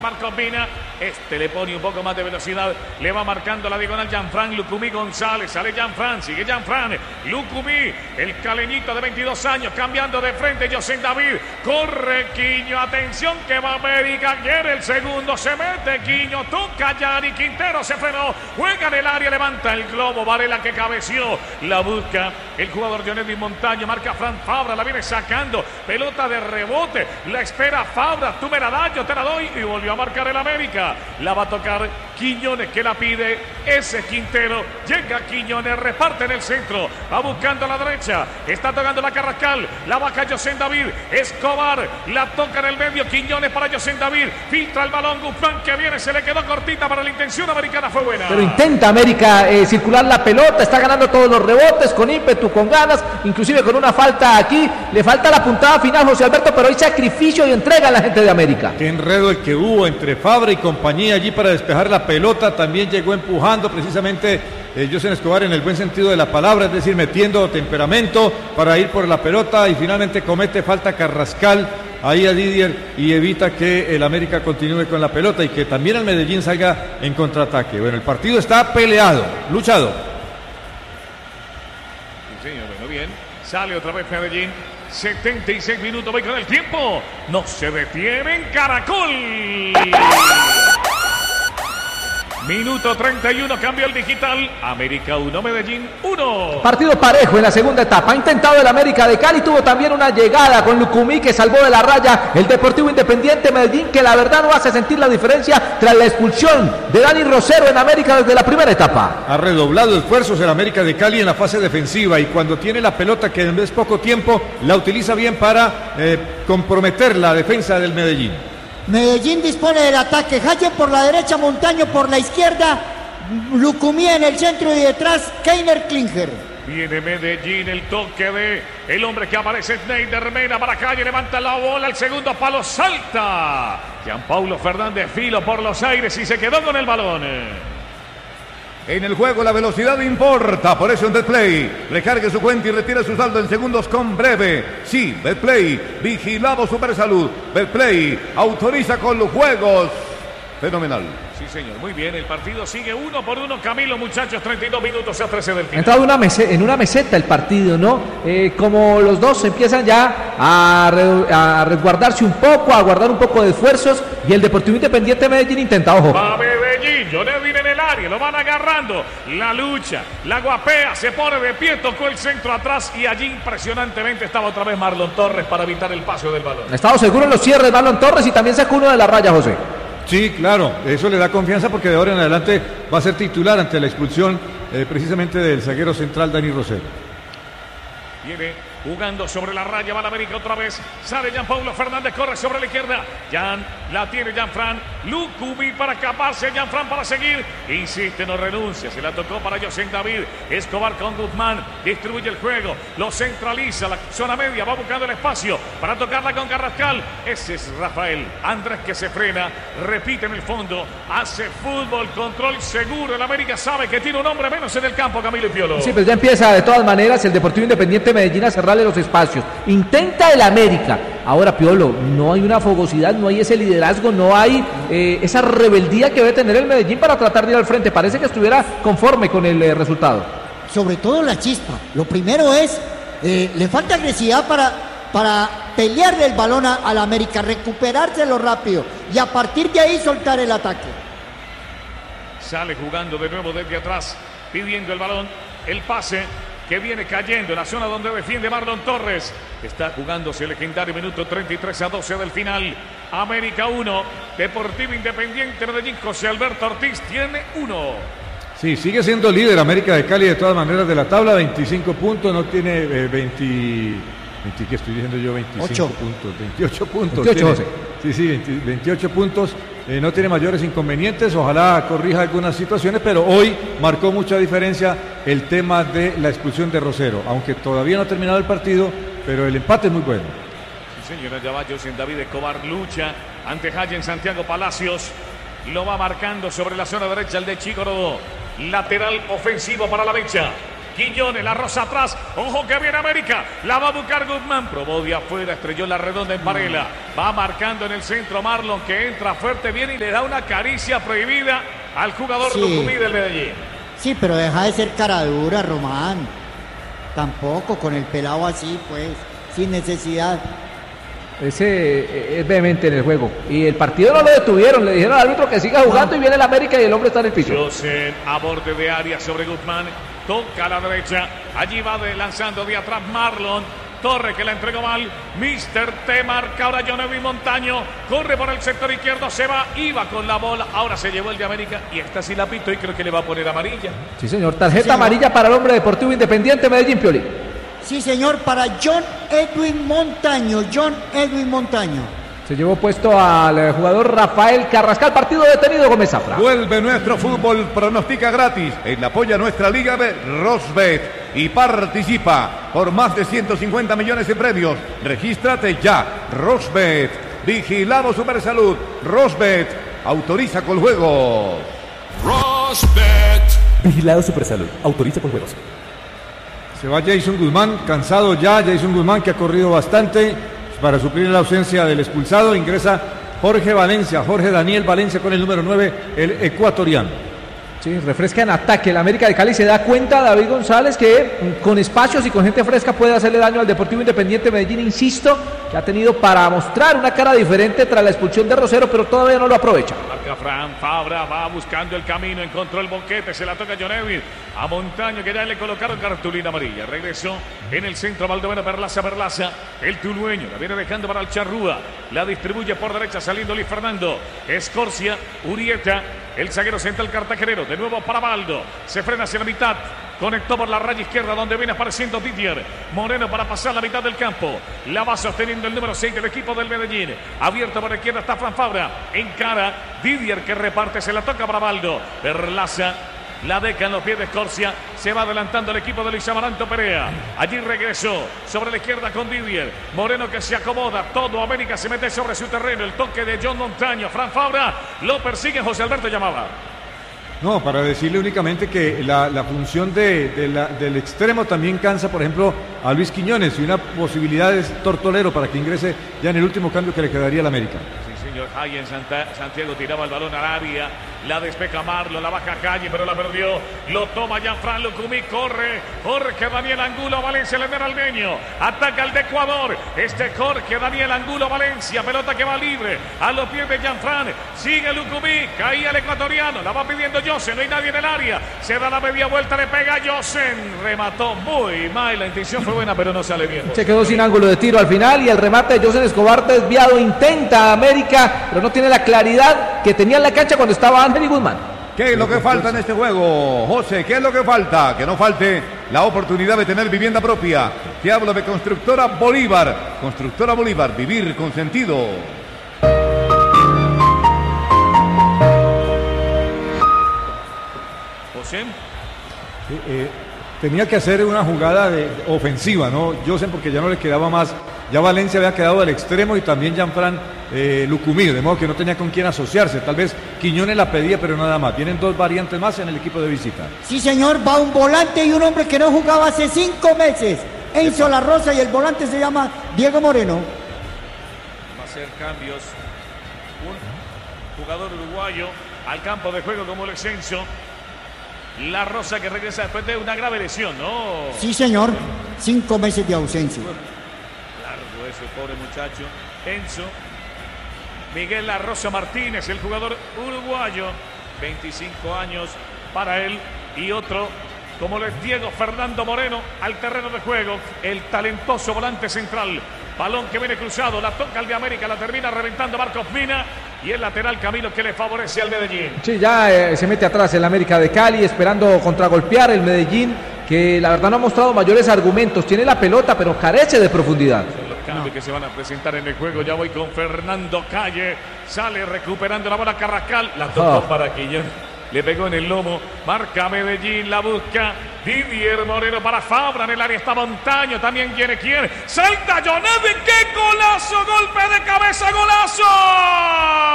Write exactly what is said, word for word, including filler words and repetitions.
Marcos Vina, este le pone un poco más de velocidad, le va marcando la diagonal Jean-Fran Lucumí González, sale Jean-Fran, sigue Jean-Fran, Lucumí, el caleñito de veintidós años, cambiando de frente, José David, corre Quiño, atención que va América, quiere el segundo, se mete Quiño, toca Yari, Quintero se frenó, juega en el área, levanta el globo, Varela que cabeció, la busca el jugador Johnny Montaño, marca Fran Fabra, la viene sacando, pelota de rebote, la espera Fabra, tú me la das, yo te la doy, y volvió a marcar el América, la va a tocar Quiñones que la pide, ese Quintero, llega Quiñones, reparte en el centro, va buscando a la derecha, está tocando la Carrascal, la baja José David, Escobar, la toca en el medio, Quiñones para José David, filtra el balón, Guzmán que viene, se le quedó cortita, para la intención americana fue buena. Pero intenta América eh, circular la pelota, está ganando todos los rebotes, con ímpetu, con ganas, inclusive con una falta aquí, le falta la puntada final José Alberto, pero hay sacrificio y entrega a la gente de América. Qué enredo el que hubo entre Fabra y compañía allí para despejar la pelota, también llegó empujando precisamente eh, José Escobar en el buen sentido de la palabra, es decir, metiendo temperamento para ir por la pelota y finalmente comete falta Carrascal ahí a Didier y evita que el América continúe con la pelota y que también el Medellín salga en contraataque. Bueno, el partido está peleado, luchado. Sí, señor, bueno, bien, sale otra vez Medellín. setenta y seis minutos, voy con el tiempo. No se detiene en Caracol. Minuto treinta y uno, cambio el digital. América uno, Medellín uno. Partido parejo en la segunda etapa. Ha intentado el América de Cali. Tuvo también una llegada con Lucumí que salvó de la raya el Deportivo Independiente Medellín, que la verdad no hace sentir la diferencia tras la expulsión de Dani Rosero en América desde la primera etapa. Ha redoblado esfuerzos el América de Cali en la fase defensiva y cuando tiene la pelota, que es poco tiempo, la utiliza bien para eh, comprometer la defensa del Medellín. Medellín dispone del ataque, Haye por la derecha, Montaño por la izquierda, Lucumí en el centro y detrás Keiner Klinger. Viene Medellín, el toque de el hombre que aparece, Schneider Mena para Calle, levanta la bola, el segundo palo, salta Gianpaulo Fernández, filo por los aires y se quedó con el balón. En el juego la velocidad importa, por eso en Betplay recargue su cuenta y retire su saldo en segundos con Breve. Sí, Betplay, vigilado Supersalud. Betplay autoriza con los juegos. Fenomenal. Sí, señor, muy bien, el partido sigue uno por uno, Camilo, muchachos, treinta y dos minutos a trece del final. Ha entrado una mese- en una meseta el partido, ¿no? Eh, como los dos empiezan ya a, re- a resguardarse un poco, a guardar un poco de esfuerzos, y el Deportivo Independiente Medellín intenta, ojo. Va Medellín, Jonevin en el área, lo van agarrando, la lucha, la guapea, se pone de pie, tocó el centro atrás y allí impresionantemente estaba otra vez Marlon Torres para evitar el paso del balón. Ha estado seguro en los cierres Marlon Torres y también sacó uno de la raya, José. Sí, claro, eso le da confianza porque de ahora en adelante va a ser titular ante la expulsión eh, precisamente del zaguero central Dani Rosero. Viene jugando sobre la raya, va la América otra vez, sale Gianpaulo Fernández, corre sobre la izquierda, Jan, la tiene Jean-Fran, Lucumí para escaparse, Jean-Fran para seguir, insiste, no renuncia, se la tocó para José David, Escobar con Guzmán, distribuye el juego, lo centraliza, la zona media, va buscando el espacio para tocarla con Carrascal, ese es Rafael Andrés que se frena, repite en el fondo, hace fútbol, control seguro, el América sabe que tiene un hombre menos en el campo, Camilo y Piolo. Sí, pues ya empieza de todas maneras el Deportivo Independiente Medellín a cerrarle los espacios. Intenta el América. Ahora, Piolo, no hay una fogosidad, no hay ese liderazgo, no hay eh, esa rebeldía que debe tener el Medellín para tratar de ir al frente. Parece que estuviera conforme con el eh, resultado. Sobre todo la chispa. Lo primero es, eh, le falta agresividad para, para pelearle el balón a, a la América, recuperárselo rápido y a partir de ahí soltar el ataque. Sale jugando de nuevo desde atrás, pidiendo el balón, el pase que viene cayendo en la zona donde defiende Marlon Torres. Está jugándose el legendario minuto treinta y tres a doce del final. América uno, Deportivo Independiente Medellín, José Alberto Ortiz tiene uno. Sí, sigue siendo líder América de Cali de todas maneras de la tabla, veinticinco puntos, no tiene eh, veinte, veinte, ¿qué estoy diciendo yo? veinticinco Ocho. puntos, veintiocho puntos. veintiocho, tiene, sí, sí, veinte, veintiocho puntos, eh, no tiene mayores inconvenientes, ojalá corrija algunas situaciones, pero hoy marcó mucha diferencia el tema de la expulsión de Rosero, aunque todavía no ha terminado el partido, pero el empate es muy bueno. Sí, señora, ya va José David Escobar, lucha ante Hayen Santiago Palacios, lo va marcando sobre la zona derecha el de Chico Rodó. Lateral ofensivo para la mecha. Quiñones, la rosa atrás. Ojo que viene América. La va a buscar Guzmán. Probó de afuera, estrelló la redonda en Varela. Va marcando en el centro Marlon, que entra fuerte, viene y le da una caricia prohibida al jugador Sí. Lucumí del Medellín. Sí, pero deja de ser cara dura, Román. Tampoco con el pelado así, pues, sin necesidad. Ese es vehemente en el juego. Y el partido no lo detuvieron. Le dijeron al árbitro que siga jugando y viene el América y el hombre está en el piso. José a borde de área sobre Guzmán. Toca a la derecha. Allí va de, lanzando de atrás Marlon. Torre que la entregó mal. mister T marca ahora Jonevi Montaño. Corre por el sector izquierdo. Se va. Iba con la bola. Ahora se llevó el de América. Y esta sí la pito y creo que le va a poner amarilla. Sí, señor. Tarjeta Sí, señor. amarilla para el hombre Deportivo Independiente Medellín, Pioli. Sí, señor, para John Edwin Montaño. John Edwin Montaño. Se llevó puesto al eh, jugador Rafael Carrascal. Partido detenido, Gómez Zafra. Vuelve nuestro fútbol, pronostica gratis. En la apoya nuestra Liga B, Rosbet. Y participa por más de ciento cincuenta millones de premios. Regístrate ya. Rosbet. Vigilado Supersalud. Rosbet. Autoriza con juegos. Rosbet. Vigilado Supersalud. Autoriza con juegos. Se va Jason Guzmán, cansado ya. Jason Guzmán, que ha corrido bastante para suplir la ausencia del expulsado. Ingresa Jorge Valencia, Jorge Daniel Valencia con el número nueve, el ecuatoriano. Sí, refresca en ataque. El América de Cali se da cuenta, David González, que mm, con espacios y con gente fresca puede hacerle daño al Deportivo Independiente Medellín. Insisto, que ha tenido para mostrar una cara diferente tras la expulsión de Rosero, pero todavía no lo aprovecha. Marca Fran Fabra, va buscando el camino, encontró el boquete, se la toca Jonevi a Montaño, que ya le colocaron cartulina amarilla. Regresó en el centro Baldomero, Perlaza, Perlaza, el tulueño, la viene dejando para el Charrúa, la distribuye por derecha, saliendo Luis Fernando, Escorcia, Urieta, el zaguero central cartagenero, de nuevo para Baldo, se frena hacia la mitad, conectó por la raya izquierda donde viene apareciendo Didier Moreno para pasar la mitad del campo, la va sosteniendo el número seis del equipo del Medellín, abierto por la izquierda está Fran Fabra, encara Didier que reparte, se la toca para Baldo, Perlaza, la deca en los pies de Escorcia, se va adelantando el equipo de Luis Amaranto Perea, allí regresó sobre la izquierda con Didier, Moreno que se acomoda, todo América se mete sobre su terreno, el toque de John Montaño, Fran Fabra, lo persigue José Alberto Llamaba. No, para decirle únicamente que la, la función de, de la, del extremo también cansa, por ejemplo, a Luis Quiñones, y una posibilidad es Tortolero para que ingrese ya en el último cambio que le quedaría al América. Sí, señor, ahí en Santa, Santiago tiraba el balón al área, la despeja Marlon, la baja Calle, pero la perdió, lo toma Gianfran Lucumí, corre, Jorge Daniel Angulo Valencia, el Esmeraldeño, ataca el de Ecuador, este Jorge Daniel Angulo Valencia, pelota que va libre, a los pies de Gianfran, sigue Lucumí, caía el ecuatoriano, la va pidiendo Josen, no hay nadie en el área, se da la media vuelta, le pega Josen, remató muy mal, la intención fue buena, pero no sale bien. Se quedó sin ángulo de tiro al final y el remate de José Escobar desviado, intenta América, pero no tiene la claridad que tenía en la cancha cuando estaba Ángel y Guzmán. ¿Qué es lo que falta en este juego, José? ¿Qué es lo que falta? Que no falte la oportunidad de tener vivienda propia. Te hablo de Constructora Bolívar. Constructora Bolívar, vivir con sentido. José. Sí, eh, tenía que hacer una jugada de, de ofensiva, ¿no? José, porque ya no le quedaba más. Ya Valencia había quedado del extremo y también Gianfran eh, Lucumí, de modo que no tenía con quién asociarse. Tal vez Quiñones la pedía, pero nada más. Tienen dos variantes más en el equipo de visita. Sí, señor, va un volante y un hombre que no jugaba hace cinco meses. Enzo La Rosa, y el volante se llama Diego Moreno. Va a hacer cambios. Un jugador uruguayo al campo de juego como el Exenso. La Rosa que regresa después de una grave lesión, ¿no? Sí, señor, cinco meses de ausencia. Largo ese pobre muchacho. Enzo. Miguel La Rosa Martínez, el jugador uruguayo. veinticinco años para él. Y otro, como lo es Diego Fernando Moreno, al terreno de juego. El talentoso volante central. Balón que viene cruzado, la toca el de América, la termina reventando Marcos Mina. Y el lateral Camilo que le favorece al Medellín. Sí, ya eh, se mete atrás el América de Cali, esperando contragolpear el Medellín, que la verdad no ha mostrado mayores argumentos. Tiene la pelota, pero carece de profundidad. Son los cambios no. que se van a presentar en el juego. Ya voy con Fernando Calle. Sale recuperando la bola Carrascal. La tocó oh. para Quillón. Le pegó en el lomo. Marca Medellín, la busca. Didier Moreno para Fabra. En el área está Montaño. También quiere quiere. Salta Jonevi. ¡Qué golazo! Golpe de cabeza, golazo.